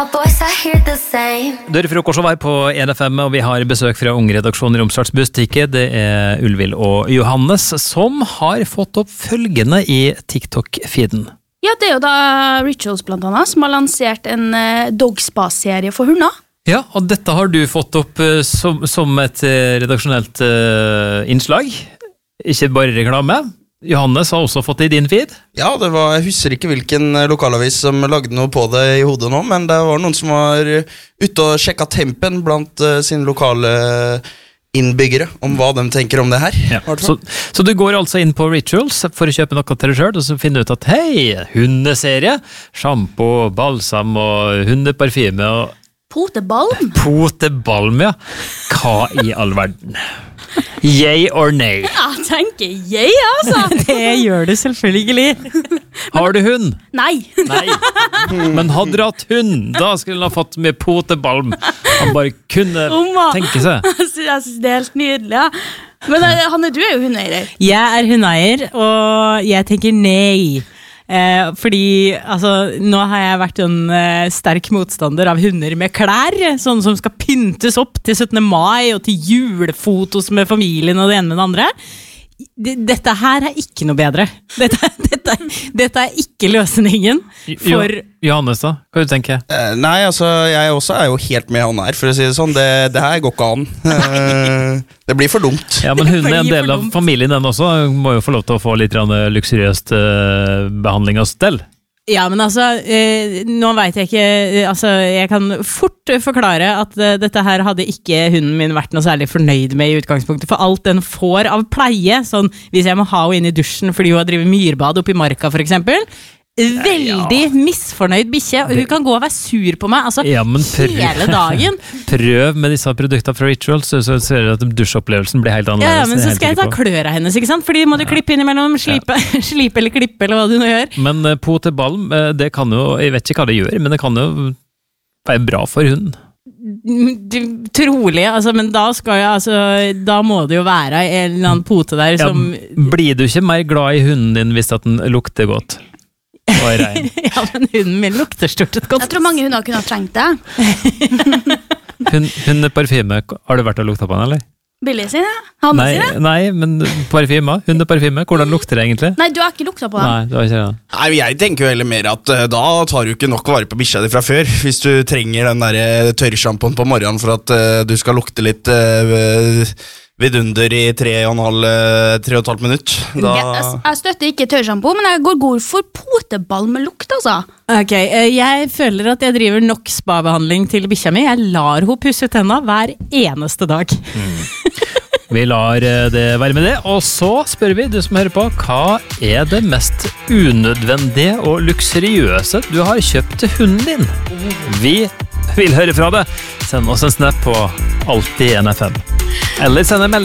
Dør frokost var på NFM, og vi har besøk fra Ungredaksjonen i Romsdals Bustikke. Det Ulvild og Johannes som har fått opp følgende i TikTok-feeden. Ja, det jo da Rituals blant annet, som har lansert en dogspa-serie for hunder. Ja, og dette har du fått opp som et redaksjonelt innslag. Ikke bare reklame. Johannes har også fått det i din feed. Ja, jeg husker ikke hvilken lokalavis som lagde noe på det i hodet nå, men det var noen som var ute og sjekket tempen blant sine lokale innbyggere om hva de tenker om det her. Ja. Så du går altså inn på Rituals for å kjøpe noe til deg selv, og så finner du ut at hei, hundeserie, shampoo, balsam og hundeparfyme og Potebalm? Potebalm, ja. Hva i all verden? Yay or nay? Ja, tenker jeg, altså. Det gjør du selvfølgelig. Har du hund? Nei. Nei. Men hadde du hatt hund, da skulle han ha fått med potebalm. Han bare kunne tenke seg. Jeg synes det helt nydelig, ja. Men Hanne, du jo hundeeier. Jeg hundeeier, og jeg tenker nei. Fordi altså, nå har jeg vært en sterk motstander av hunder med klær, sånne som skal pyntes opp til 17. mai og til julefotos med familien og det ene med det andre. Dette her ikke noe bedre. Dette ikke løsningen for... Johannes da, hva du tenker? Nei, altså, jeg også jo helt med han her, for å si det sånn. Det her går ikke an. Det blir for dumt. Ja, men hunden en del av familien den også, må jo få lov til å få litt luksuriøst behandling av stell. Ja, men altså, nå vet jeg ikke, altså, jeg kan fort forklare at dette her hadde ikke hunden min vært noe særlig fornøyd med i utgangspunktet, for alt den får av pleie, sånn, hvis jeg må ha henne inn i dusjen fordi hun har drivet myrbad oppe i marka for eksempel, veldig misfornøyd bikkje, og hun kan gå og være sur på meg, altså, ja, hele dagen. Prøv med disse produktene fra Rituals, så ser du at dusjopplevelsen blir helt annerledes. Ja, men så skal jeg ta kløra hennes, ikke sant? Fordi må du klippe innimellom, slipe eller klippe, eller hva du nå gjør. Men potebalm, det kan jo, jeg vet ikke hva det gjør, men det kan jo være bra for hunden. Trolig, altså, men da da må det jo være en eller annen pote der som... Ja, blir du ikke mer glad i hunden din hvis at den lukter godt? Ja, men hunden min lukter stort sett godt. Jeg tror mange hunder kunne ha trengt det. Hundeparfyme, har du vært og lukta på den, eller? Billig sin, ja. Hanne sin, ja. Nei, men hundeparfyme, hvordan lukter det egentlig? Nei, du har ikke lukta på den. Nei, du har ikke det. Nei, jeg tenker jo heller mer at da tar du ikke nok vare på bikkja di fra før, hvis du trenger den der tørrshampoen på morgenen for at du skal lukte litt vidunder i 3,5 minutt. Jeg støtter ikke tørrshampoo, men jeg går god for potebalm med lukt, altså. Ok, jeg føler at jeg driver nok spa-behandling til bikkja mi. Jeg lar henne pusse tenna hver eneste dag. Vi lar det være med det, og så spør vi, du som hører på, hva det mest unødvendige og luksuriøse du har kjøpt til hunden din? Vi vil høre fra deg. Send oss en snap på Alltid NFM. Eller send en melding.